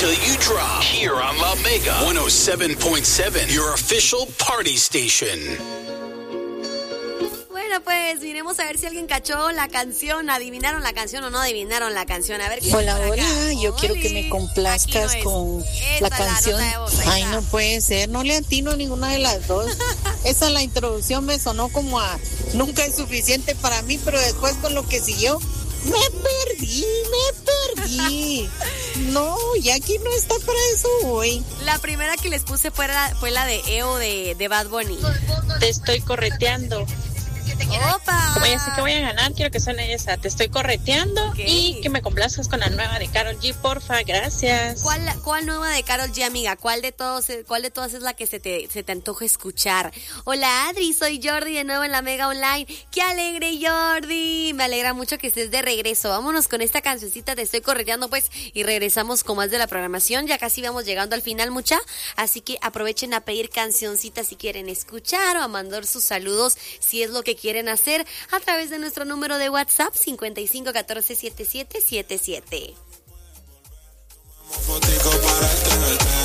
till you drop here on La Mega 107.7, your official party station. Bueno, pues miremos a ver si alguien cachó la canción, adivinaron la canción o no adivinaron la canción. A ver qué. Hola, yo quiero que me complazcas con la canción. Ay, no puede ser, no le atino a ninguna de las dos. Esa la introducción me sonó como a nunca es suficiente para mí, pero después con lo que siguió, me perdí. No, Jackie no está para eso hoy. La primera que les puse fue la de EO de Bad Bunny. Te estoy correteando. ¡Opa! Como ya sé que voy a ganar, quiero que suene esa. Te estoy correteando, Okay. Y que me complazcas con la nueva de Karol G, porfa, gracias. ¿Cuál nueva de Karol G, amiga? ¿Cuál de todas es la que se te antoja escuchar? Hola, Adri, soy Jordi de nuevo en la Mega Online. ¡Qué alegre, Jordi! Me alegra mucho que estés de regreso. Vámonos con esta cancioncita, Te estoy correteando, pues, y regresamos con más de la programación. Ya casi vamos llegando al final, mucha. Así que aprovechen a pedir cancioncitas si quieren escuchar o a mandar sus saludos si es lo que quieren hacer a través de nuestro número de WhatsApp 55147777. Fotico para el